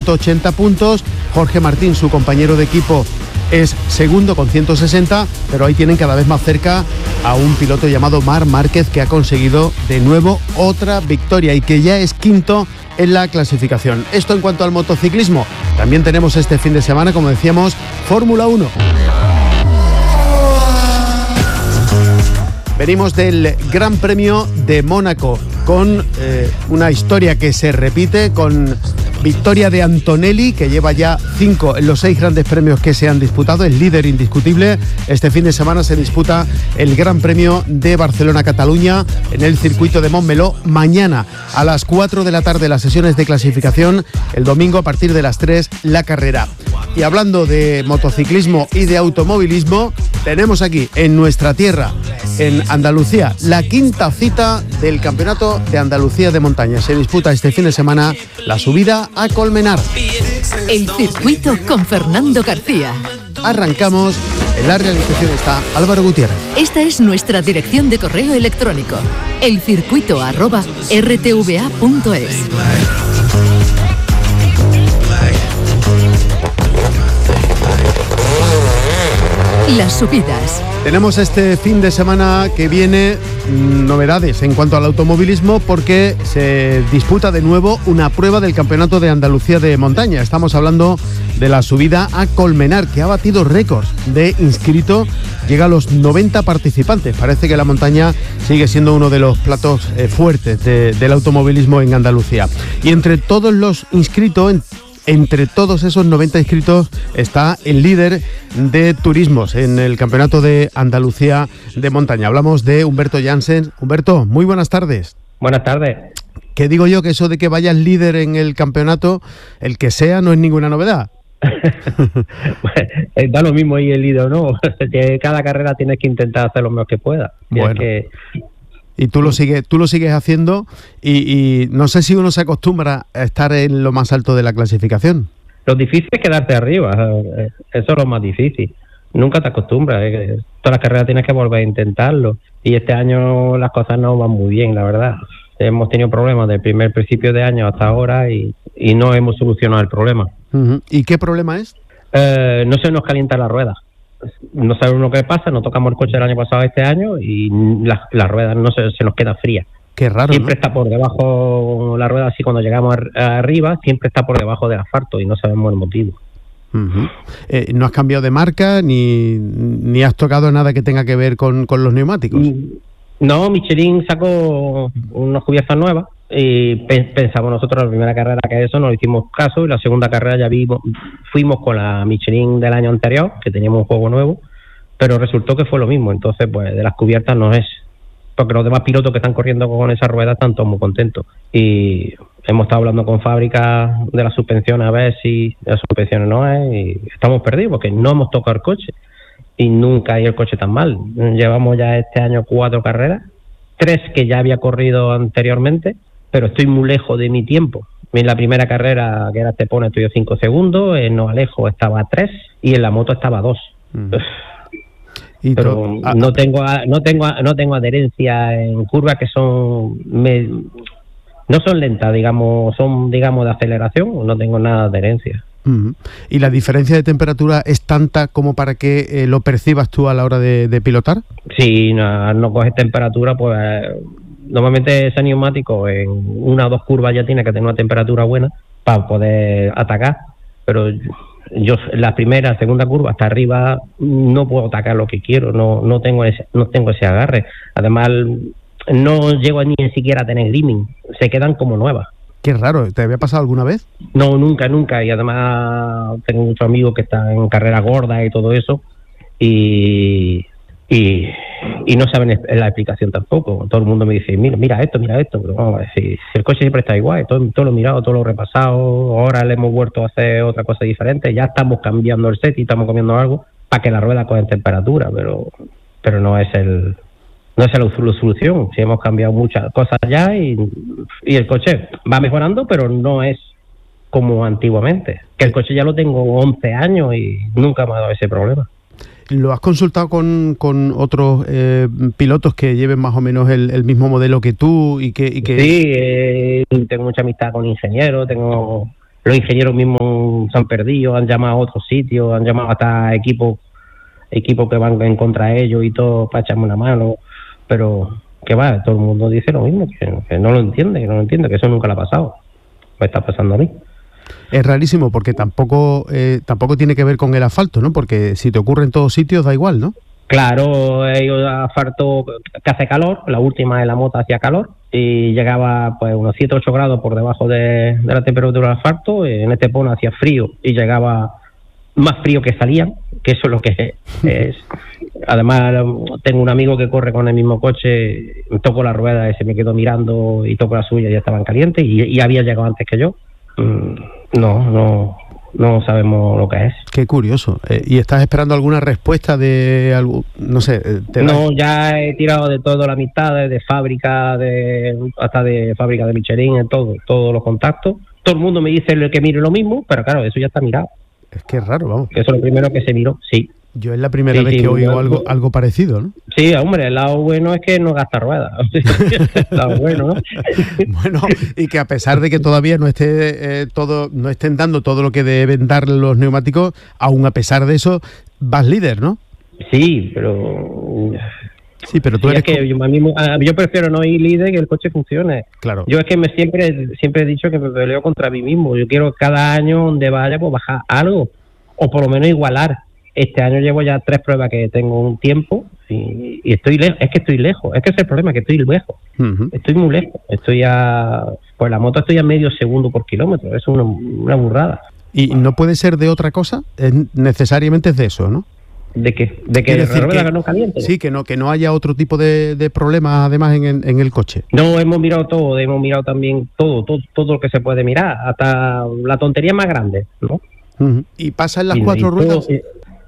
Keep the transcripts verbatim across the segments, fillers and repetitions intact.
ciento ochenta puntos. Jorge Martín, su compañero de equipo, es segundo con ciento sesenta, pero ahí tienen cada vez más cerca a un piloto llamado Marc Márquez, que ha conseguido de nuevo otra victoria y que ya es quinto en la clasificación. Esto en cuanto al motociclismo. También tenemos este fin de semana, como decíamos, Fórmula uno. Venimos del Gran Premio de Mónaco con eh, una historia que se repite, con victoria de Antonelli, que lleva ya cinco en los seis grandes premios que se han disputado, el líder indiscutible. Este fin de semana se disputa el Gran Premio de Barcelona-Cataluña en el circuito de Montmeló. Mañana a las cuatro de la tarde las sesiones de clasificación, el domingo a partir de las tres la carrera. Y hablando de motociclismo y de automovilismo, tenemos aquí en nuestra tierra, en Andalucía, la quinta cita del Campeonato de Andalucía de Montaña. Se disputa este fin de semana la subida a Colmenar. El circuito con Fernando García. Arrancamos. En la realización está Álvaro Gutiérrez. Esta es nuestra dirección de correo electrónico: elcircuito arroba r t v a punto es. Las subidas. Tenemos este fin de semana que viene novedades en cuanto al automovilismo, porque se disputa de nuevo una prueba del Campeonato de Andalucía de Montaña. Estamos hablando de la subida a Colmenar, que ha batido récords de inscritos. Llega a los noventa participantes. Parece que la montaña sigue siendo uno de los platos eh, fuertes de, del automovilismo en Andalucía. Y entre todos los inscritos, en, Entre todos esos noventa inscritos está el líder de turismos en el Campeonato de Andalucía de Montaña. Hablamos de Humberto Janssen. Humberto, muy buenas tardes. Buenas tardes. ¿Qué digo yo? Que eso de que vayas líder en el campeonato, el que sea, no es ninguna novedad. Pues, da lo mismo ahí el líder, ¿no? Que cada carrera tienes que intentar hacer lo mejor que puedas. Bueno. Que... Y tú lo sigues, tú lo sigues haciendo y, y no sé si uno se acostumbra a estar en lo más alto de la clasificación. Lo difícil es quedarte arriba, eso es lo más difícil. Nunca te acostumbras, ¿eh? Todas las carreras tienes que volver a intentarlo. Y este año las cosas no van muy bien, la verdad. Hemos tenido problemas desde el primer principio de año hasta ahora y, y no hemos solucionado el problema. Uh-huh. ¿Y qué problema es? Eh, no se nos calienta la rueda. No sabemos lo que pasa, no tocamos el coche el año pasado este año y las la ruedas no se, se nos queda fría. Qué raro, siempre, ¿no? Está por debajo la rueda, así cuando llegamos a, arriba, siempre está por debajo del asfalto y no sabemos el motivo. Uh-huh. Eh, ¿No has cambiado de marca ni, ni has tocado nada que tenga que ver con, con los neumáticos? No, Michelin sacó unas cubiertas nuevas y pe- pensamos nosotros la primera carrera que eso, no le hicimos caso, y la segunda carrera ya vimos, fuimos con la Michelin del año anterior, que teníamos un juego nuevo, pero resultó que fue lo mismo. Entonces pues de las cubiertas no es, porque los demás pilotos que están corriendo con esas ruedas están todos muy contentos, y hemos estado hablando con fábricas de las suspensiones a ver si las suspensiones no es, y estamos perdidos porque no hemos tocado el coche y nunca ha ido el coche tan mal. Llevamos ya este año cuatro carreras, tres que ya había corrido anteriormente, pero estoy muy lejos de mi tiempo. En la primera carrera, que era Estepona, estuve cinco segundos, en No Alejo estaba a tres y en la moto estaba a dos. Mm. ¿Y pero tú, ah, no tengo no tengo no tengo adherencia en curvas que son me, no son lentas, digamos, son digamos de aceleración, no tengo nada de adherencia. Uh-huh. ¿Y la diferencia de temperatura es tanta como para que eh, lo percibas tú a la hora de, de pilotar? Sí, no, no coges temperatura, pues normalmente ese neumático en una o dos curvas ya tiene que tener una temperatura buena para poder atacar, pero yo en la primera, segunda curva hasta arriba no puedo atacar lo que quiero, no no tengo ese, no tengo ese agarre. Además no llego ni siquiera a tener grimming, se quedan como nuevas. Qué raro, ¿te había pasado alguna vez? No, nunca, nunca, y además tengo muchos amigos que están en carreras gordas y todo eso, y y, y no saben la explicación tampoco. Todo el mundo me dice, mira, mira esto, mira esto, pero vamos a ver, si, si el coche siempre está igual, todo, todo lo mirado, todo lo repasado, ahora le hemos vuelto a hacer otra cosa diferente, ya estamos cambiando el set y estamos cambiando algo para que la rueda coja temperatura, pero pero no es el no es la solución. Si hemos cambiado muchas cosas ya y, y el coche va mejorando, pero no es como antiguamente, que el coche ya lo tengo once años y nunca me ha dado ese problema. ¿Lo has consultado con, con otros eh, pilotos que lleven más o menos el, el mismo modelo que tú? y que, y que... Sí, eh, tengo mucha amistad con ingenieros, tengo los ingenieros mismos se han perdido, han llamado a otros sitios, han llamado hasta equipos equipos que van en contra de ellos y todo para echarme una mano, pero que va, todo el mundo dice lo mismo, que, que no lo entiende, que no lo entiende, que eso nunca le ha pasado, me está pasando a mí. Es rarísimo porque tampoco eh, tampoco tiene que ver con el asfalto, ¿no? Porque si te ocurre en todos sitios da igual, ¿no? Claro, el asfalto que hace calor, la última de la moto hacía calor y llegaba pues unos siete ocho grados por debajo de, de la temperatura del asfalto, y en este pono hacía frío y llegaba más frío que salían, que eso es lo que es. Además, tengo un amigo que corre con el mismo coche, toco la rueda y se me quedó mirando y toco la suya y ya estaban calientes y, y había llegado antes que yo. No, no, no sabemos lo que es. Qué curioso. Eh, ¿Y estás esperando alguna respuesta de algo? No sé. ¿te no, ya he tirado de todo la amistad, de fábrica, de hasta de fábrica de Michelin, en todo, todos los contactos. Todo el mundo me dice que mire lo mismo, pero claro, eso ya está mirado. Es que es raro, vamos. Que eso es lo primero que se miró, sí. Yo es la primera sí, vez sí, que oigo yo, algo algo parecido, ¿no? Sí, hombre, el lado bueno es que no gasta ruedas. El lado bueno, ¿no? Bueno, y que a pesar de que todavía no esté eh, todo, no estén dando todo lo que deben dar los neumáticos, aún a pesar de eso, vas líder, ¿no? Sí, pero... Sí, pero tú sí, eres... Es que yo, a mí, yo prefiero no ir líder y que el coche funcione. Claro. Yo es que me siempre siempre he dicho que me peleo contra mí mismo. Yo quiero cada año donde vaya pues bajar algo, o por lo menos igualar. Este año llevo ya tres pruebas que tengo un tiempo y, y estoy lejos. Es que estoy lejos. Es que ese es el problema, que estoy lejos. Uh-huh. Estoy muy lejos. Estoy a... Pues la moto estoy a medio segundo por kilómetro. Es una, una burrada. ¿Y no puede ser de otra cosa? Es, necesariamente es de eso, ¿no? ¿De qué? ¿De que la rueda no caliente? Sí, que no que no haya otro tipo de, de problemas además en, en, en el coche. No, hemos mirado todo. Hemos mirado también todo, todo, todo lo que se puede mirar. Hasta la tontería más grande, ¿no? Uh-huh. ¿Y pasa en las y, cuatro y ruedas? Todo,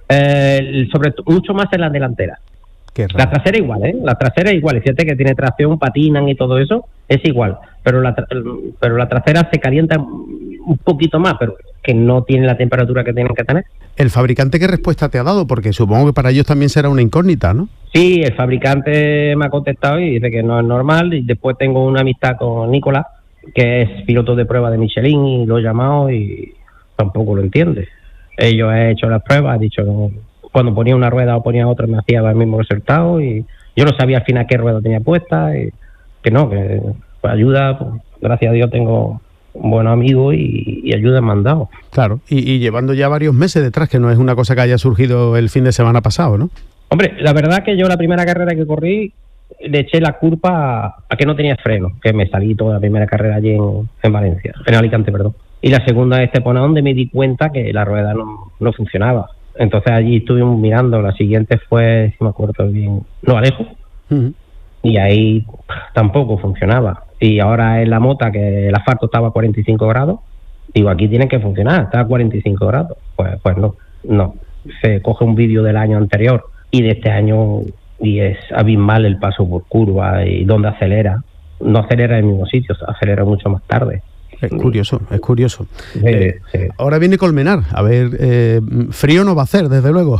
Eh, sobre mucho más en la delantera. Qué raro. La trasera igual, ¿eh? La trasera igual. Fíjate que tiene tracción, patinan y todo eso, es igual. Pero la, tra pero la trasera se calienta un poquito más, pero que no tiene la temperatura que tienen que tener. ¿El fabricante qué respuesta te ha dado? Porque supongo que para ellos también será una incógnita, ¿no? Sí, el fabricante me ha contestado y dice que no es normal. Y después tengo una amistad con Nicolás, que es piloto de prueba de Michelin, y lo he llamado y tampoco lo entiende. Ellos he hecho las pruebas, he dicho que cuando ponía una rueda o ponía otra me hacía el mismo resultado y yo no sabía al final qué rueda tenía puesta y que no, que pues, ayuda, pues, gracias a Dios tengo un buen amigo y, y ayuda me han dado. Claro, y, y llevando ya varios meses detrás, que no es una cosa que haya surgido el fin de semana pasado, ¿no? Hombre, la verdad que yo la primera carrera que corrí le eché la culpa a, a que no tenía freno, que me salí toda la primera carrera allí en, en Valencia, en Alicante, perdón. Y la segunda de Estepona, donde me di cuenta que la rueda no, no funcionaba. Entonces allí estuvimos mirando. La siguiente fue, si me acuerdo bien, no Alejo. Uh-huh. Y ahí tampoco funcionaba. Y ahora en la mota, que el asfalto estaba a cuarenta y cinco grados, digo, aquí tiene que funcionar, está a cuarenta y cinco grados. Pues, pues no, no. Se coge un vídeo del año anterior y de este año y es abismal el paso por curva y donde acelera. No acelera en el mismo sitio, acelera mucho más tarde. Es curioso, es curioso. Sí, eh, sí. Ahora viene Colmenar. A ver, eh, frío no va a hacer, desde luego.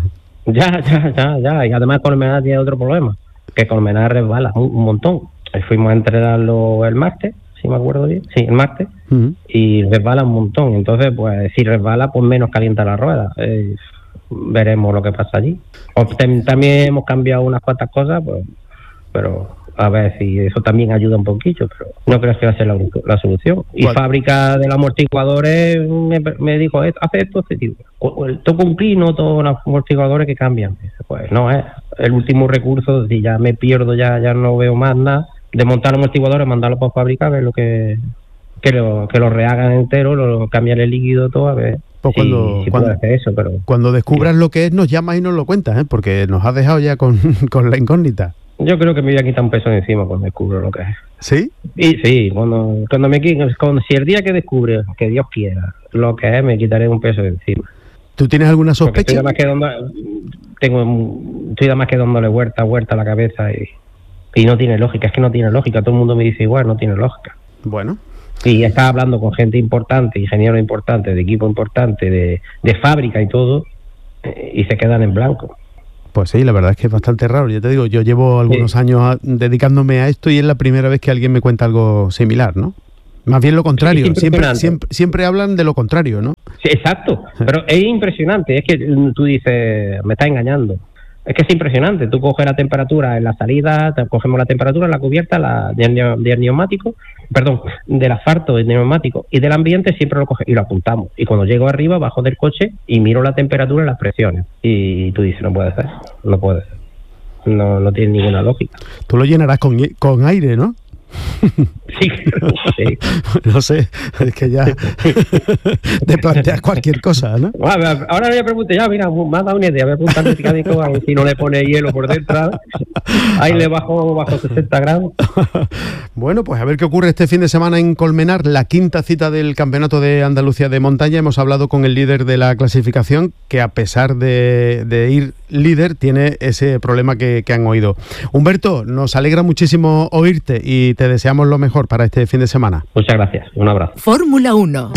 Ya, ya, ya, ya. Y además Colmenar tiene otro problema, que Colmenar resbala un, un montón. Fuimos a entrenarlo el martes, si me acuerdo bien. Sí, el martes. Uh-huh. Y resbala un montón. Entonces, pues, si resbala, pues menos calienta la rueda. Eh, veremos lo que pasa allí. También hemos cambiado unas cuantas cosas, pues, pero... a ver si eso también ayuda un poquillo, pero no creo que va a ser la, la solución. Y ¿cuál? Fábrica de los amortiguadores me, me dijo, hace esto, este tipo. Toco un clino, todos los amortiguadores que cambian. Pues no es el último recurso, si ya me pierdo, ya ya no veo más nada, de montar los amortiguadores, mandarlos para fábrica, ver lo que que lo, que lo rehagan entero, lo, cambiar el líquido, todo, a ver. Pues cuando, si, si cuando, hacer eso, pero cuando descubras sí. lo que es, nos llamas y nos lo cuentas, ¿eh? Porque nos has dejado ya con, con la incógnita. Yo creo que me voy a quitar un peso de encima cuando descubro lo que es. ¿Sí? Y sí, cuando cuando me cuando, si el día que descubre, que Dios quiera, lo que es, me quitaré un peso de encima. ¿Tú tienes alguna sospecha? Estoy más que dando, tengo, estoy más que dándole vuelta, vuelta a la cabeza y, y no tiene lógica, es que no tiene lógica. Todo el mundo me dice igual, no tiene lógica. Bueno. Y estaba hablando con gente importante, ingenieros importantes, de equipo importante, de, de fábrica y todo, eh, y se quedan en blanco. Pues sí, la verdad es que es bastante raro. Ya te digo, yo llevo algunos sí. años a, dedicándome a esto y es la primera vez que alguien me cuenta algo similar, ¿no? Más bien lo contrario, siempre, siempre, siempre hablan de lo contrario, ¿no? Sí, exacto, pero es impresionante, es que tú dices, me estás engañando. Es que es impresionante, tú coges la temperatura en la salida, te cogemos la temperatura en la cubierta la, del, del neumático, perdón, del asfalto, del neumático y del ambiente, siempre lo coges y lo apuntamos. Y cuando llego arriba, bajo del coche y miro la temperatura y las presiones. Y tú dices, no puede ser, no puede ser. No, no tiene ninguna lógica. Tú lo llenarás con, con aire, ¿no? Sí, sí. No sé, es que ya te planteas cualquier cosa, ¿no? Bueno, ahora le pregunto, ya, mira, me ha dado una idea, voy a preguntar al mecánico a ver si no le pone hielo por dentro. Ahí le bajo bajo sesenta grados. Bueno, pues a ver qué ocurre este fin de semana en Colmenar, la quinta cita del Campeonato de Andalucía de Montaña. Hemos hablado con el líder de la clasificación, que a pesar de, de ir líder, tiene ese problema que, que han oído. Humberto, nos alegra muchísimo oírte y te deseamos lo mejor para este fin de semana. Muchas gracias, un abrazo. Fórmula uno.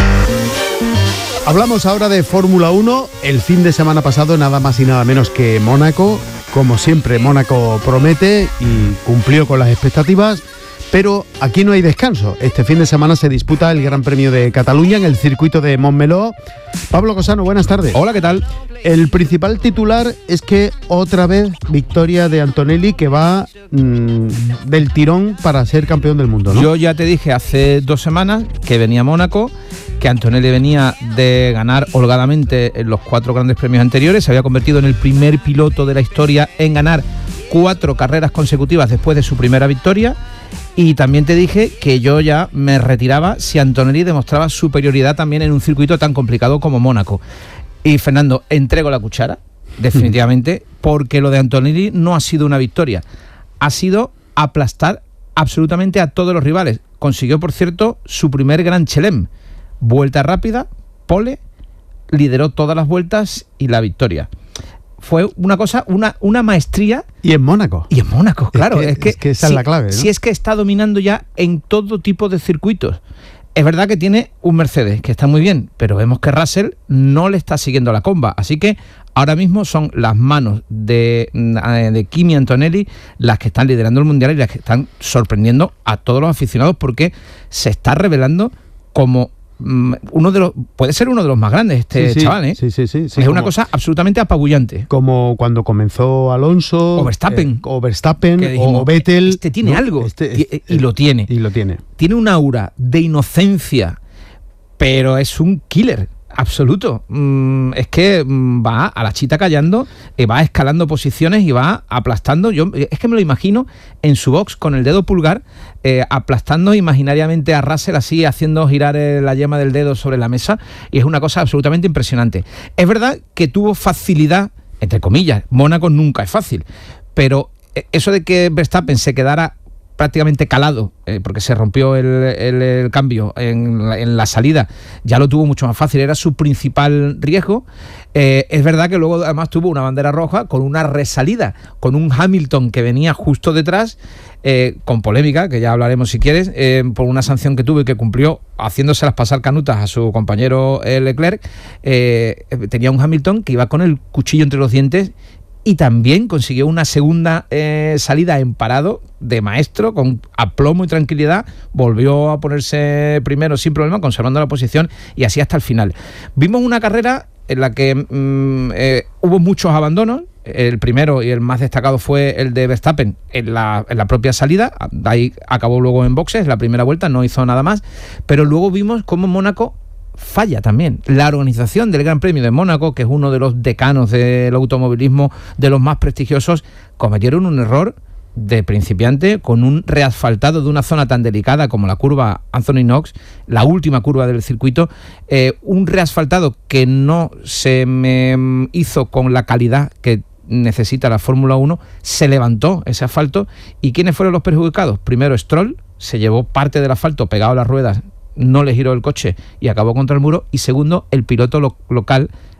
Hablamos ahora de Fórmula uno. El fin de semana pasado nada más y nada menos que Mónaco. Como siempre, Mónaco promete y cumplió con las expectativas, pero aquí no hay descanso. Este fin de semana se disputa el Gran Premio de Cataluña en el circuito de Montmeló. Pablo Cosano, buenas tardes. Hola, ¿qué tal? El principal titular es que otra vez victoria de Antonelli, que va mmm, del tirón para ser campeón del mundo, ¿no? Yo ya te dije hace dos semanas que venía Mónaco, que Antonelli venía de ganar holgadamente en los cuatro grandes premios anteriores, se había convertido en el primer piloto de la historia en ganar cuatro carreras consecutivas después de su primera victoria. Y también te dije que yo ya me retiraba si Antonelli demostraba superioridad también en un circuito tan complicado como Mónaco. Y Fernando, entrego la cuchara, definitivamente, porque lo de Antonelli no ha sido una victoria, ha sido aplastar absolutamente a todos los rivales. Consiguió, por cierto, su primer Gran Chelem, vuelta rápida, pole, lideró todas las vueltas y la victoria. Fue una cosa, una, una maestría. Y en Mónaco. Y en Mónaco, claro. Es que, es que, es que esa si, es la clave, ¿no? Si es que está dominando ya en todo tipo de circuitos. Es verdad que tiene un Mercedes, que está muy bien, pero vemos que Russell no le está siguiendo la comba. Así que ahora mismo son las manos de, de Kimi Antonelli las que están liderando el Mundial y las que están sorprendiendo a todos los aficionados, porque se está revelando como uno de los, puede ser uno de los más grandes este sí, sí, chaval, ¿eh? Sí, sí, sí, sí, es como, una cosa absolutamente apabullante. Como cuando comenzó Alonso, o Verstappen, eh, o Verstappen, dijimos, o Vettel. Este tiene no, algo este, y, y lo tiene. Y lo tiene. Tiene un aura de inocencia, pero es un killer absoluto. Mm, es que mm, va a la chita callando, eh, va escalando posiciones y va aplastando. Yo es que me lo imagino en su box con el dedo pulgar, eh, aplastando imaginariamente a Russell, así haciendo girar eh, la yema del dedo sobre la mesa, y es una cosa absolutamente impresionante. Es verdad que tuvo facilidad, entre comillas, Mónaco nunca es fácil, pero eso de que Verstappen se quedara prácticamente calado, eh, porque se rompió el, el, el cambio en la, en la salida, ya lo tuvo mucho más fácil, era su principal riesgo. Eh, es verdad que luego además tuvo una bandera roja con una resalida, con un Hamilton que venía justo detrás, eh, con polémica, que ya hablaremos si quieres, eh, por una sanción que tuvo y que cumplió haciéndoselas pasar canutas a su compañero eh, Leclerc. Eh, tenía un Hamilton que iba con el cuchillo entre los dientes, y también consiguió una segunda eh, salida en parado de maestro, con aplomo y tranquilidad, volvió a ponerse primero sin problema, conservando la posición, y así hasta el final. Vimos una carrera en la que mmm, eh, hubo muchos abandonos. El primero y el más destacado fue el de Verstappen en la, en la propia salida, ahí acabó luego en boxes, la primera vuelta no hizo nada más, pero luego vimos cómo Mónaco falla también. La organización del Gran Premio de Mónaco, que es uno de los decanos del automovilismo, de los más prestigiosos, cometieron un error de principiante con un reasfaltado de una zona tan delicada como la curva Anthony Knox, la última curva del circuito, eh, un reasfaltado que no se me hizo con la calidad que necesita la Fórmula uno, se levantó ese asfalto. ¿Y quiénes fueron los perjudicados? Primero Stroll, se llevó parte del asfalto pegado a las ruedas, no le giró el coche y acabó contra el muro. Y segundo, el piloto lo- local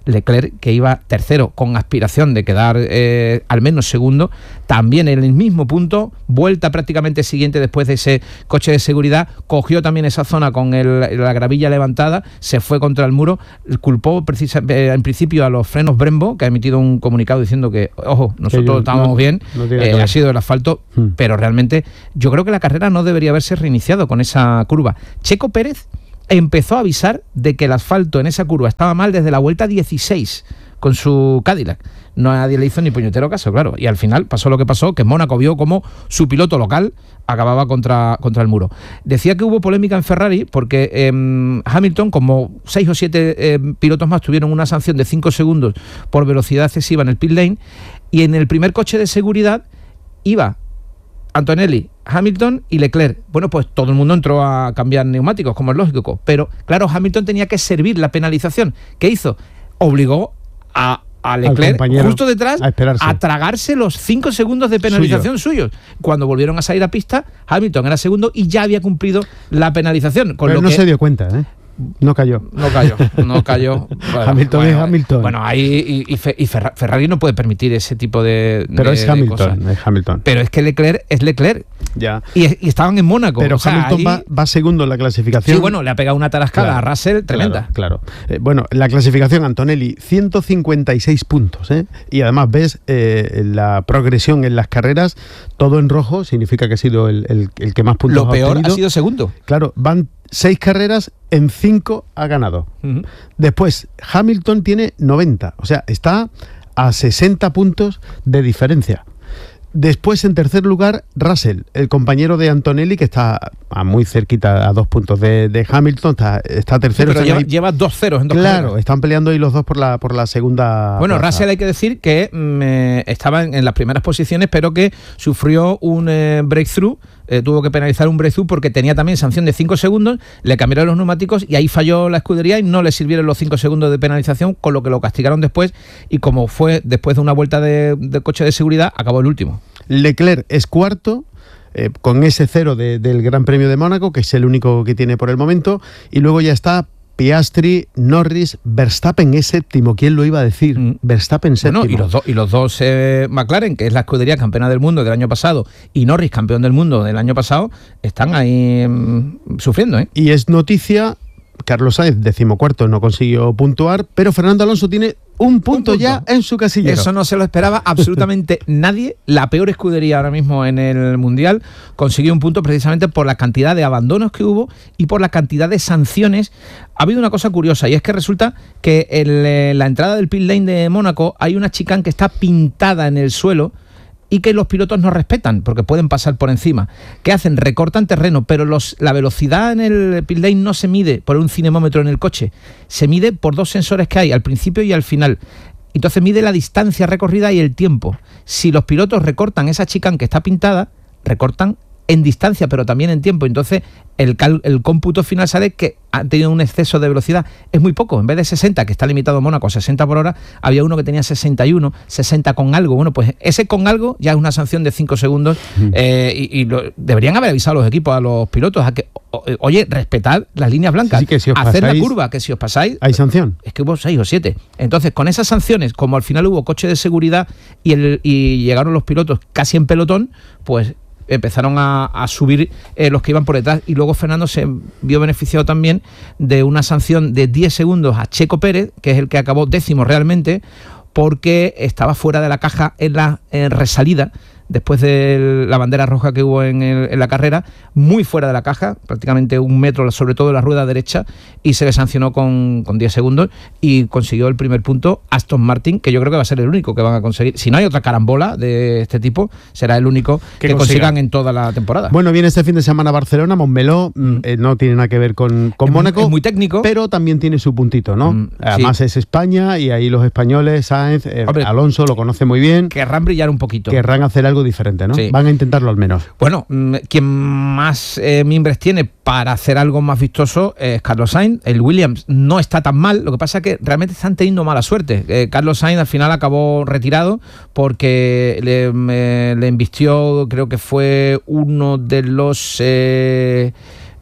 Leclerc, que iba tercero con aspiración de quedar eh, al menos segundo, también en el mismo punto, vuelta prácticamente siguiente después de ese coche de seguridad, cogió también esa zona con el, la gravilla levantada, se fue contra el muro, culpó precisa, eh, en principio a los frenos Brembo, que ha emitido un comunicado diciendo que, ojo, nosotros yo, estamos no, bien, no eh, ha sido el asfalto, hmm. pero realmente yo creo que la carrera no debería haberse reiniciado con esa curva. Checo Pérez empezó a avisar de que el asfalto en esa curva estaba mal desde la vuelta dieciséis con su Cadillac. No nadie le hizo ni puñetero caso, claro. Y al final pasó lo que pasó, que Mónaco vio como su piloto local acababa contra, contra el muro. Decía que hubo polémica en Ferrari porque eh, Hamilton, como seis o siete eh, pilotos más, tuvieron una sanción de cinco segundos por velocidad excesiva en el pit lane, y en el primer coche de seguridad iba Antonelli, Hamilton y Leclerc. Bueno, pues todo el mundo entró a cambiar neumáticos, como es lógico, pero claro, Hamilton tenía que servir la penalización. ¿Qué hizo? Obligó a a Leclerc justo detrás a, a tragarse los cinco segundos de penalización Suyo. suyos. Cuando volvieron a salir a pista, Hamilton era segundo y ya había cumplido la penalización. Con Pero lo no que se dio cuenta, ¿eh? No cayó. No cayó, no cayó. Bueno, Hamilton bueno, es Hamilton. Bueno, ahí y, y, y Ferrari no puede permitir ese tipo de Pero de, es Hamilton, es Hamilton. Pero es que Leclerc es Leclerc. Ya. Y, y estaban en Mónaco. Pero o sea, Hamilton ahí, va, va segundo en la clasificación. Sí, bueno, le ha pegado una tarascada claro, a Russell tremenda. Claro, claro. Eh, bueno, la clasificación, Antonelli, ciento cincuenta y seis puntos, ¿eh? Y además ves eh, la progresión en las carreras, todo en rojo, significa que ha sido el, el, el que más puntos Lo ha peor obtenido. ha sido segundo. Claro, van seis carreras, en cinco ha ganado. Uh-huh. Después, Hamilton tiene noventa, o sea, está a sesenta puntos de diferencia. Después, en tercer lugar, Russell, el compañero de Antonelli, que está a muy cerquita, a dos puntos de, de Hamilton, está, está tercero. Sí, pero lleva, lleva dos ceros en dos Claro, carreras. Están peleando ahí los dos por la, por la segunda Bueno, plaza. Russell hay que decir que mm, estaba en, en las primeras posiciones, pero que sufrió un eh, breakthrough, eh, tuvo que penalizar un breakthrough porque tenía también sanción de cinco segundos, le cambiaron los neumáticos y ahí falló la escudería y no le sirvieron los cinco segundos de penalización, con lo que lo castigaron después, y como fue después de una vuelta de, de coche de seguridad, acabó el último. Leclerc es cuarto, eh, con ese cero de, del Gran Premio de Mónaco, que es el único que tiene por el momento, y luego ya está Piastri, Norris, Verstappen es séptimo. ¿Quién lo iba a decir? Mm. Verstappen séptimo. Bueno, y los, do, y los dos eh, McLaren, que es la escudería campeona del mundo del año pasado, y Norris, campeón del mundo del año pasado, están ahí mmm, sufriendo, ¿eh? Y es noticia, Carlos Sainz, decimocuarto, no consiguió puntuar, pero Fernando Alonso tiene un punto, un punto ya en su casillero. Eso no se lo esperaba absolutamente nadie. La peor escudería ahora mismo en el Mundial consiguió un punto precisamente por la cantidad de abandonos que hubo y por la cantidad de sanciones. Ha habido una cosa curiosa, y es que resulta que en la entrada del pit lane de Mónaco hay una chicane que está pintada en el suelo y que los pilotos no respetan porque pueden pasar por encima. ¿Qué hacen? Recortan terreno, pero los, la velocidad en el pit lane no se mide por un cinemómetro en el coche, se mide por dos sensores que hay al principio y al final. Entonces mide la distancia recorrida y el tiempo. Si los pilotos recortan esa chicane que está pintada, recortan en distancia pero también en tiempo, entonces el, cal, el cómputo final sale que ha tenido un exceso de velocidad, es muy poco. En vez de sesenta, que está limitado Mónaco a sesenta por hora, había uno que tenía sesenta y uno, sesenta con algo. Bueno, pues ese con algo ya es una sanción de cinco segundos. Mm. eh, y, y lo, deberían haber avisado a los equipos, a los pilotos, a que, o, oye, respetad las líneas blancas, sí, que si os hacer pasáis, la curva, que si os pasáis... ¿Hay sanción? Es que hubo seis o siete. Entonces, con esas sanciones, como al final hubo coche de seguridad y, el, y llegaron los pilotos casi en pelotón, pues empezaron a, a subir eh, los que iban por detrás, y luego Fernando se vio beneficiado también de una sanción de diez segundos a Checo Pérez, que es el que acabó décimo realmente, porque estaba fuera de la caja en la en resalida, después de la bandera roja que hubo en, el, en la carrera, muy fuera de la caja, prácticamente un metro, sobre todo en la rueda derecha, y se le sancionó con, con diez segundos y consiguió el primer punto Aston Martin, que yo creo que va a ser el único que van a conseguir. Si no hay otra carambola de este tipo, será el único que, que consigan en toda la temporada. Bueno, viene este fin de semana Barcelona, Montmeló, mm. eh, no tiene nada que ver con, con es Mónaco. Muy, es muy técnico. Pero también tiene su puntito, ¿no? Mm, Además sí. Es España, y ahí los españoles, Sainz, eh, Hombre, Alonso lo conoce muy bien. Querrán brillar un poquito. Querrán hacer algo diferente, ¿no? Sí. Van a intentarlo al menos. Bueno, quien más eh, mimbres tiene para hacer algo más vistoso es Carlos Sainz. El Williams no está tan mal, lo que pasa es que realmente están teniendo mala suerte. Eh, Carlos Sainz al final acabó retirado porque le, me, le embistió, creo que fue uno de los... Eh,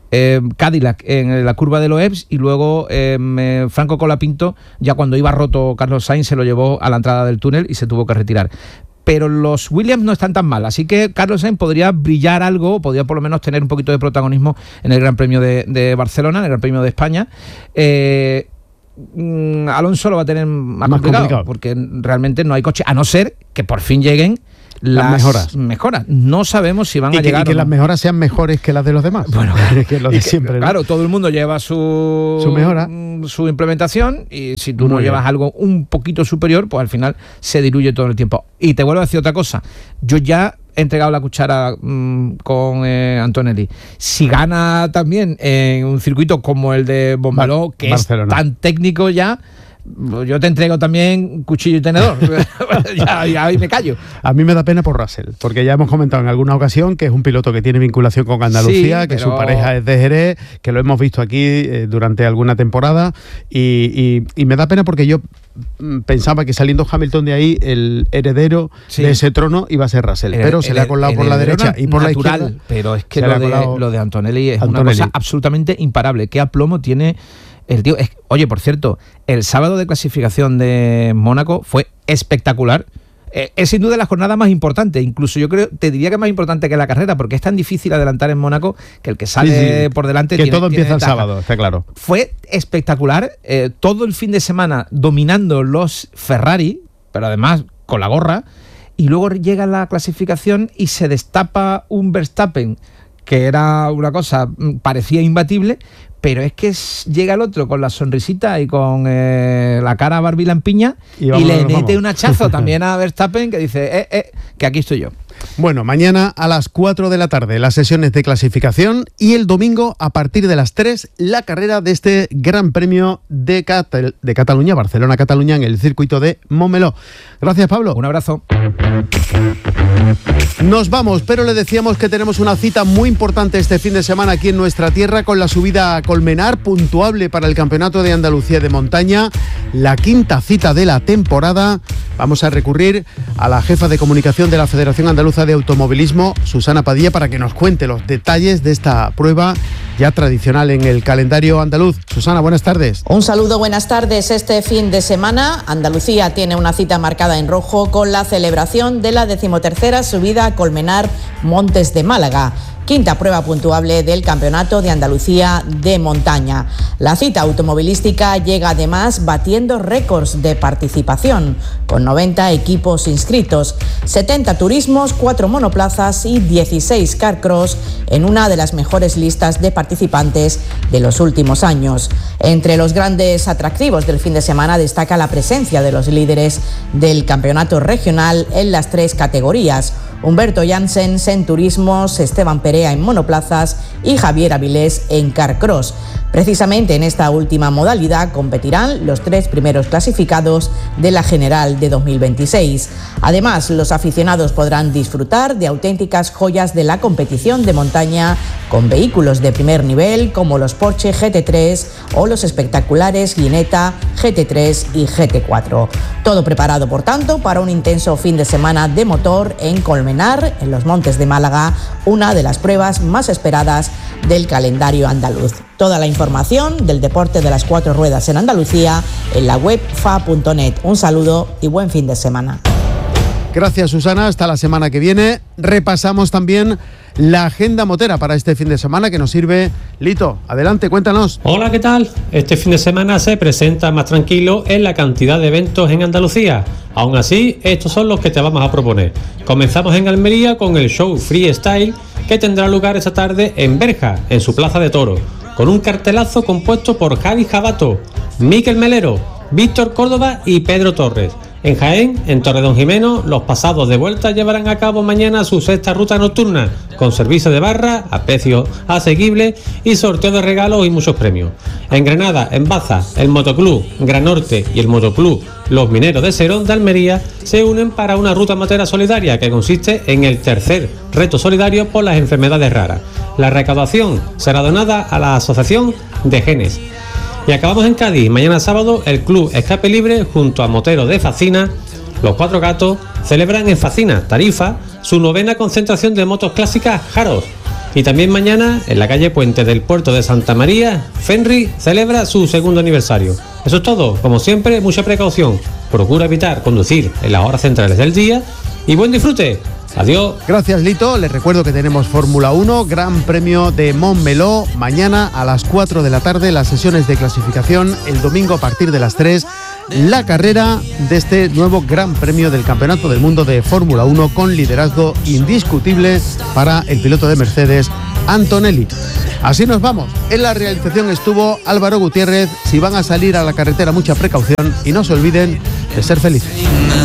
eh, Cadillac en la curva de Loebs y luego eh, Franco Colapinto, ya cuando iba roto Carlos Sainz, se lo llevó a la entrada del túnel y se tuvo que retirar. Pero los Williams no están tan mal, así que Carlos Sainz podría brillar algo, podría por lo menos tener un poquito de protagonismo en el Gran Premio de, de Barcelona, en el Gran Premio de España. Eh, Alonso lo va a tener más, más complicado, complicado, porque realmente no hay coche, a no ser que por fin lleguen las, las mejoras. mejoras. No sabemos si van y a que, llegar. Y que no. las mejoras sean mejores que las de los demás. Bueno, que lo de siempre. Que, claro, todo el mundo lleva su, su mejora, su implementación, y si tú Muy no bien. llevas algo un poquito superior, pues al final se diluye todo el tiempo. Y te vuelvo a decir otra cosa. Yo ya he entregado la cuchara mmm, con eh, Antonelli. Si gana también en un circuito como el de Montmeló, que Barcelona. Es tan técnico ya, yo te entrego también cuchillo y tenedor. ya, ya ahí me callo. A mí me da pena por Russell, porque ya hemos comentado en alguna ocasión que es un piloto que tiene vinculación con Andalucía, sí, que pero... su pareja es de Jerez, que lo hemos visto aquí eh, durante alguna temporada, y, y, y me da pena porque yo pensaba que saliendo Hamilton de ahí, el heredero sí. de ese trono iba a ser Russell, el, pero el, se le ha colado por la derecha y por natural, la izquierda. Pero es que lo de, lo de Antonelli es Antonelli. una cosa absolutamente imparable. ¿Qué aplomo tiene el tío? Es, oye, por cierto, el sábado de clasificación de Mónaco fue espectacular. Eh, es sin duda la jornada más importante, incluso yo creo, te diría que es más importante que la carrera, porque es tan difícil adelantar en Mónaco que el que sale sí, sí. por delante que tiene, todo empieza tiene el sábado, está claro. Fue espectacular, eh, todo el fin de semana dominando los Ferrari, pero además con la gorra, y luego llega la clasificación y se destapa un Verstappen que era una cosa, parecía imbatible, pero es que es, llega el otro con la sonrisita y con eh, la cara Barbie Lampiña y, y le mete un hachazo también a Verstappen que dice, eh, eh, que aquí estoy yo. Bueno, mañana a las cuatro de la tarde las sesiones de clasificación y el domingo a partir de las tres la carrera de este Gran Premio de, Catal- de Cataluña, Barcelona-Cataluña en el circuito de Montmeló. Gracias, Pablo. Un abrazo. Nos vamos, pero le decíamos que tenemos una cita muy importante este fin de semana aquí en nuestra tierra con la subida a Colmenar, puntuable para el Campeonato de Andalucía de Montaña, la quinta cita de la temporada. Vamos a recurrir a la jefa de comunicación de la Federación Andaluza de Automovilismo, Susana Padilla, para que nos cuente los detalles de esta prueba ya tradicional en el calendario andaluz. Susana, buenas tardes. Un saludo, buenas tardes. Este fin de semana Andalucía tiene una cita marcada en rojo con la celebración de la decimotercera subida a Colmenar Montes de Málaga, quinta prueba puntuable del Campeonato de Andalucía de Montaña. La cita automovilística llega además batiendo récords de participación, con noventa equipos inscritos, setenta turismos, cuatro monoplazas y dieciséis carcross en una de las mejores listas de participantes de los últimos años. Entre los grandes atractivos del fin de semana destaca la presencia de los líderes del campeonato regional en las tres categorías: Humberto Janssens en turismos, Esteban Perea en monoplazas y Javier Avilés en carcross. Precisamente en esta última modalidad competirán los tres primeros clasificados de la general de dos mil veintiséis. Además, los aficionados podrán disfrutar de auténticas joyas de la competición de montaña con vehículos de primer nivel como los Porsche G T tres o los espectaculares Ginetta G T tres y G T cuatro. Todo preparado, por tanto, para un intenso fin de semana de motor en Colmenar, en los Montes de Málaga, una de las pruebas más esperadas del calendario andaluz. Toda la información del deporte de las cuatro ruedas en Andalucía en la web f a punto net. Un saludo y buen fin de semana. Gracias, Susana. Hasta la semana que viene. Repasamos también la agenda motera para este fin de semana que nos sirve Lito. Adelante, cuéntanos. Hola, ¿qué tal? Este fin de semana se presenta más tranquilo en la cantidad de eventos en Andalucía. Aún así, estos son los que te vamos a proponer. Comenzamos en Almería con el show Freestyle, que tendrá lugar esta tarde en Berja, en su plaza de toros, con un cartelazo compuesto por Javi Jabato, Miquel Melero, Víctor Córdoba y Pedro Torres. En Jaén, en Torredonjimeno, los pasados de vuelta llevarán a cabo mañana su sexta ruta nocturna, con servicio de barra, a precio asequible y sorteo de regalos y muchos premios. En Granada, en Baza, el Motoclub Gran Norte y el Motoclub Los Mineros de Serón de Almería se unen para una ruta motera solidaria que consiste en el tercer reto solidario por las enfermedades raras. La recaudación será donada a la Asociación de Genes. Y acabamos en Cádiz. Mañana sábado el Club Escape Libre junto a Moteros de Facina, Los Cuatro Gatos, celebran en Facina, Tarifa, su novena concentración de motos clásicas Jaros. Y también mañana, en la calle Puente del Puerto de Santa María, Fenri celebra su segundo aniversario. Eso es todo. Como siempre, mucha precaución. Procura evitar conducir en las horas centrales del día y buen disfrute. Adiós. Gracias, Lito. Les recuerdo que tenemos Fórmula uno, Gran Premio de Montmeló, mañana a las cuatro de la tarde, las sesiones de clasificación, el domingo a partir de las tres, la carrera de este nuevo Gran Premio del Campeonato del Mundo de Fórmula uno con liderazgo indiscutible para el piloto de Mercedes, Antonelli. Así nos vamos. En la realización estuvo Álvaro Gutiérrez. Si van a salir a la carretera, mucha precaución y no se olviden de ser felices.